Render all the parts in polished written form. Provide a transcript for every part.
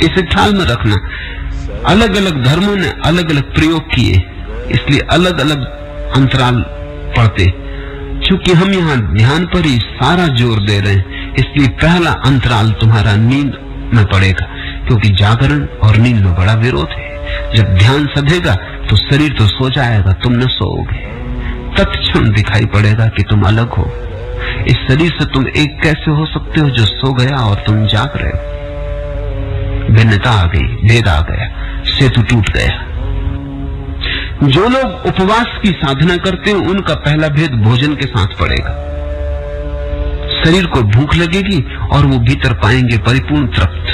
इसे ख्याल में रखना। अलग अलग धर्मों ने अलग अलग प्रयोग किए, इसलिए अलग अलग अंतराल पढ़ते। चूंकि हम यहाँ ध्यान पर ही सारा जोर दे रहे हैं, इसलिए पहला अंतराल तुम्हारा नींद में पड़ेगा, क्योंकि जागरण और नींद में बड़ा विरोध है। जब ध्यान सधेगा तो शरीर तो सो जाएगा, तुम न सोओगे। तत्क्षण दिखाई पड़ेगा कि तुम अलग हो। इस शरीर से तुम एक कैसे हो सकते हो जो सो गया और तुम जाग रहे हो। भिन्नता आ गई, भेद आ गया, सेतु टूट गया। जो लोग उपवास की साधना करते हैं उनका पहला भेद भोजन के साथ पड़ेगा। शरीर को भूख लगेगी और वो भीतर पाएंगे परिपूर्ण तृप्त।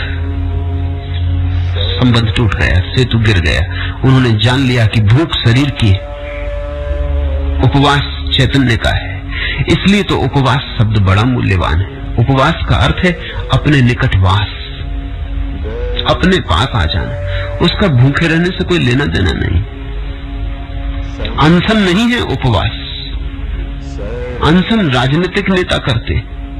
संबंध टूट गया, सेतु गिर गया। उन्होंने जान लिया कि भूख शरीर की है, उपवास चैतन्य का है। इसलिए तो उपवास शब्द बड़ा मूल्यवान है। उपवास का अर्थ है अपने निकट वास, अपने पास आ जाना। उसका भूखे रहने से कोई लेना देना नहीं। अनशन नहीं है उपवास। अनशन राजनीतिक नेता करते,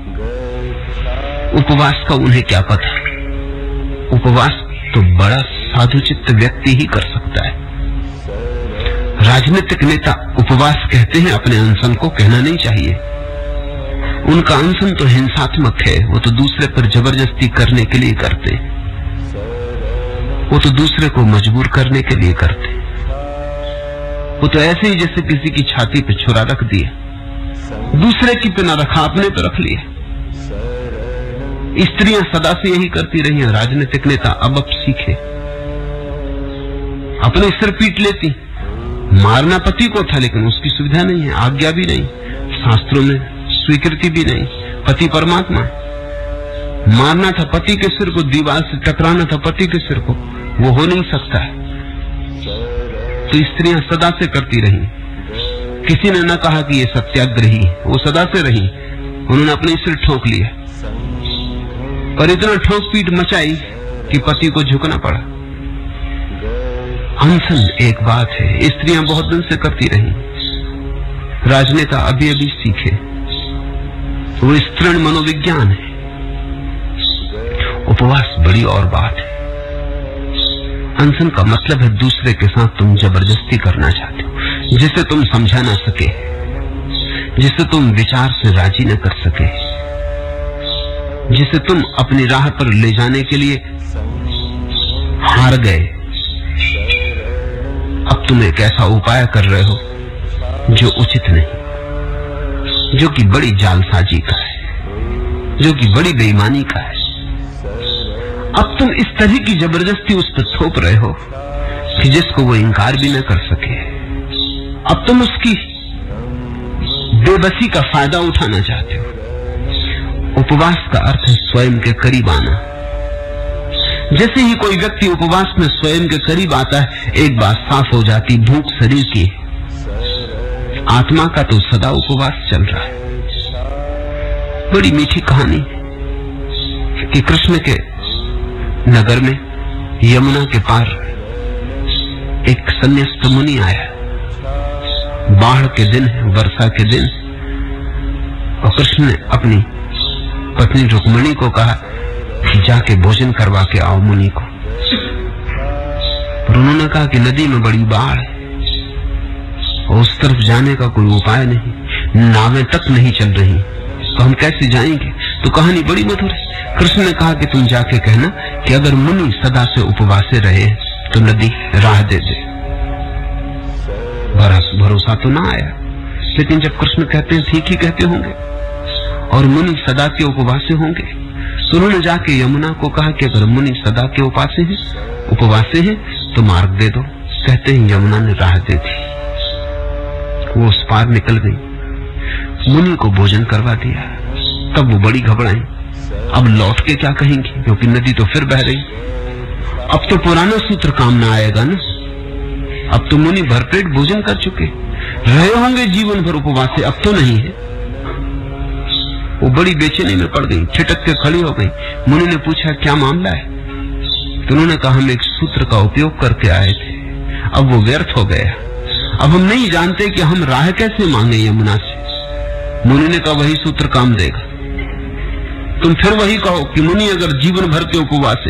उपवास का उन्हें क्या पता। उपवास तो बड़ा साधुचित्त व्यक्ति ही कर सकता है। राजनीतिक नेता उपवास कहते हैं, अपने अनशन को कहना नहीं चाहिए। उनका अनशन तो हिंसात्मक है, वो तो दूसरे पर जबरदस्ती करने के लिए करते, वो तो दूसरे को मजबूर करने के लिए करते। वो तो ऐसे ही जैसे किसी की छाती पे छुरा रख दिया, दूसरे की पे न रखा, अपने पे रख लिया। स्त्रियां सदा से यही करती रही हैं। राजनीतिक नेता अब सीखे, अपने सिर पीट लेती। मारना पति को था, लेकिन उसकी सुविधा नहीं है, आज्ञा भी नहीं, शास्त्रों में स्वीकृति भी नहीं। पति परमात्मा है। मारना था पति के सिर को, दीवार से टकराना था पति के सिर को, वो हो नहीं सकता है। तो स्त्रियां सदा से करती रही। किसी ने न कहा कि ये सत्याग्रही, वो सदा से रही। उन्होंने अपने सिर ठोक लिया, पर इतना ठोक पीट मचाई कि पति को झुकना पड़ा। अनशन एक बात है, स्त्रियां बहुत दिन से करती रही। राजनेता अभी अभी सीखे, वो स्त्रीण मनोविज्ञान है। उपवास बड़ी और बात है। अनशन का मतलब है दूसरे के साथ तुम जबरदस्ती करना चाहते हो, जिसे तुम समझा ना सके, जिसे तुम विचार से राजी न कर सके, जिसे तुम अपनी राह पर ले जाने के लिए हार गए। अब तुम एक ऐसा उपाय कर रहे हो जो उचित नहीं, जो कि बड़ी जालसाजी का है, जो कि बड़ी बेईमानी का है। अब तुम इस तरह की जबरदस्ती उस पर थोप रहे हो कि जिसको वो इंकार भी न कर सके। अब तुम उसकी बेबसी का फायदा उठाना चाहते हो। उपवास का अर्थ है स्वयं के करीब आना। जैसे ही कोई व्यक्ति उपवास में स्वयं के करीब आता है, एक बात साफ हो जाती, भूख शरीर की, आत्मा का तो सदा उपवास चल रहा है। बड़ी मीठी कहानी कि कृष्ण के नगर में यमुना के पार एक संन्यास्त मुनि आया। बाढ़ के दिन है, वर्षा के दिन, और कृष्ण ने अपनी पत्नी रुक्मिणी को कहा कि जाके भोजन करवा के आओ मुनि को। पर उन्होंने कहा कि नदी में बड़ी बाढ़ है और उस तरफ जाने का कोई उपाय नहीं, नावें तक नहीं चल रही, तो हम कैसे जाएंगे। तो कहानी बड़ी मधुर है। कृष्ण ने कहा कि तुम जाके कहना कि अगर मुनि सदा से उपवासे रहे तो नदी राह दे दे। भरोसा तो ना आया, लेकिन जब कृष्ण कहते हैं ठीक ही कहते होंगे और मुनि सदा के उपवासे होंगे, तो उन्होंने जाके यमुना को कहा कि अगर मुनि सदा के उपवासे हैं तो मार्ग दे दो। कहते हैं यमुना ने राह दे दी, वो उस पार निकल गई, मुनि को भोजन करवा दिया। तब वो बड़ी घबराई, अब लौट के क्या कहेंगी, क्योंकि नदी तो फिर बह रही। अब तो पुराना सूत्र काम ना आएगा ना। अब तो मुनि भरपेट भोजन कर चुके, रहे होंगे जीवन भर उपवास से, अब तो नहीं है। वो बड़ी बेचैनी में पड़ गई, ठिठक के खड़ी हो गई। मुनि ने पूछा क्या मामला है, तो उन्होंने कहा हम एक सूत्र का उपयोग करके आए थे, अब वो व्यर्थ हो गया। अब हम नहीं जानते कि हम राह कैसे मांगे यमुना से। मुनि ने कहा वही सूत्र काम देगा। तुम फिर वही कहो कि मुनि अगर जीवन भर के उपवास